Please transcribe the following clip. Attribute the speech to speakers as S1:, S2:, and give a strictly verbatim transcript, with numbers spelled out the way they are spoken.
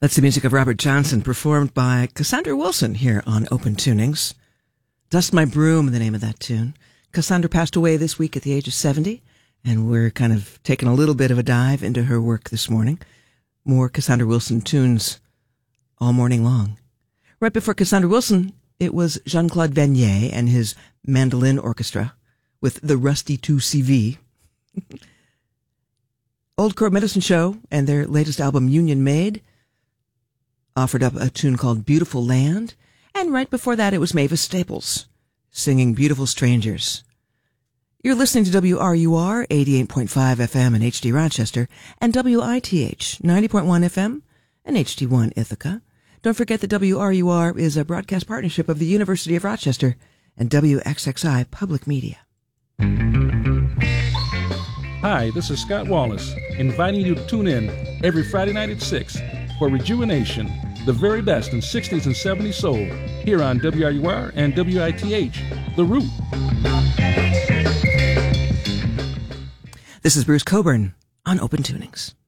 S1: That's the music of Robert Johnson, performed by Cassandra Wilson here on Open Tunings. Dust My Broom, the name of that tune. Cassandra passed away this week at the age of seventy, and we're kind of taking a little bit of a dive into her work this morning. More Cassandra Wilson tunes all morning long. Right before Cassandra Wilson, it was Jean-Claude Vanier and his mandolin orchestra with the Rusty two C V. Old Crow Medicine Show and their latest album, Union Made, offered up a tune called Beautiful Land. And right before that, it was Mavis Staples singing Beautiful Strangers. You're listening to W R U R eighty-eight point five F M in H D Rochester and W I T H ninety point one F M in H D one Ithaca. Don't forget that W R U R is a broadcast partnership of the University of Rochester and W X X I Public Media.
S2: Hi, this is Scott Wallace, inviting you to tune in every Friday night at six for Rejuvenation, the very best in sixties and seventies soul, here on W R U R and W I T H, The Root.
S1: This is Bruce Coburn on Open Tunings.